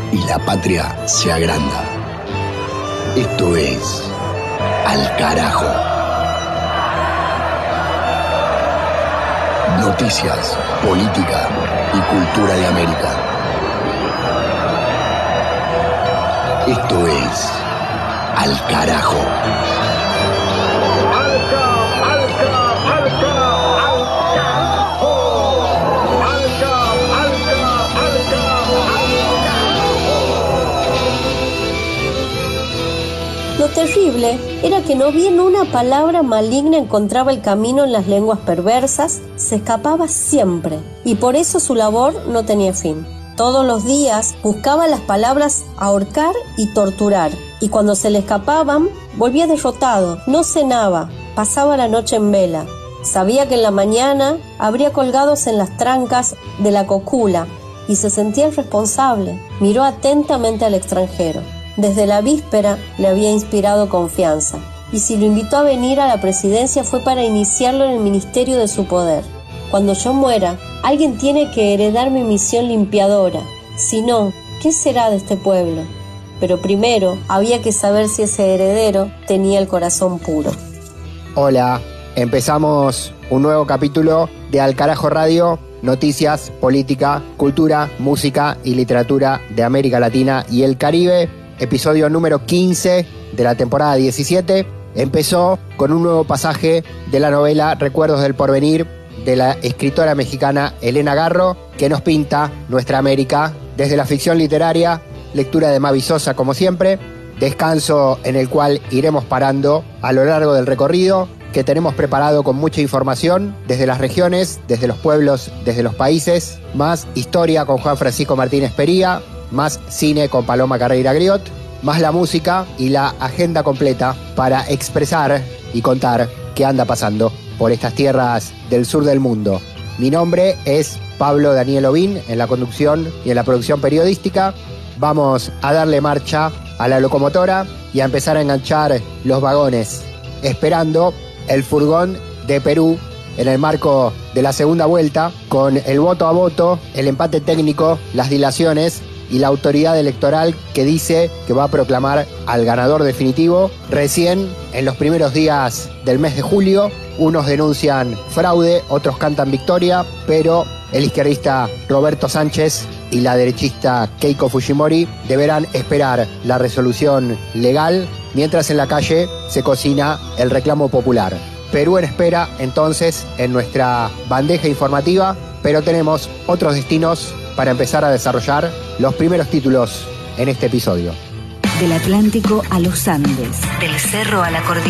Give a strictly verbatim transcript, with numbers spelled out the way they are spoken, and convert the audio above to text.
y la patria se agranda. Esto es Al Carajo. Noticias, política y cultura de América. Esto es Al Carajo. Lo terrible era que no bien una palabra maligna encontraba el camino en las lenguas perversas, se escapaba siempre, y por eso su labor no tenía fin. Todos los días buscaba las palabras ahorcar y torturar, y cuando se le escapaban, volvía derrotado, no cenaba, pasaba la noche en vela. Sabía que en la mañana habría colgados en las trancas de la cocula, y se sentía el responsable. Miró atentamente al extranjero. Desde la víspera le había inspirado confianza, y si lo invitó a venir a la presidencia fue para iniciarlo en el ministerio de su poder. Cuando yo muera, alguien tiene que heredar mi misión limpiadora. Si no, ¿qué será de este pueblo? Pero primero había que saber si ese heredero tenía el corazón puro. Hola, empezamos un nuevo capítulo de Al Carajo Radio, noticias, política, cultura, música y literatura de América Latina y el Caribe. Episodio número quince de la temporada diecisiete. Empezó con un nuevo pasaje de la novela Recuerdos del Porvenir de la escritora mexicana Elena Garro, que nos pinta nuestra América desde la ficción literaria, lectura de Mavi Sosa como siempre, descanso en el cual iremos parando a lo largo del recorrido que tenemos preparado con mucha información desde las regiones, desde los pueblos, desde los países, más historia con Juan Francisco Martínez Pería, más cine con Paloma Carreira Griot, más la música y la agenda completa para expresar y contar qué anda pasando por estas tierras del sur del mundo. Mi nombre es Pablo Daniel Ovín, en la conducción y en la producción periodística. Vamos a darle marcha a la locomotora y a empezar a enganchar los vagones, esperando el furgón de Perú en el marco de la segunda vuelta, con el voto a voto, el empate técnico, las dilaciones y la autoridad electoral que dice que va a proclamar al ganador definitivo recién en los primeros días del mes de julio. Unos denuncian fraude, otros cantan victoria, pero el izquierdista Roberto Sánchez y la derechista Keiko Fujimori deberán esperar la resolución legal, mientras en la calle se cocina el reclamo popular. Perú en espera, entonces, en nuestra bandeja informativa, pero tenemos otros destinos para empezar a desarrollar los primeros títulos en este episodio. Del Atlántico a los Andes, del cerro a la cordillera.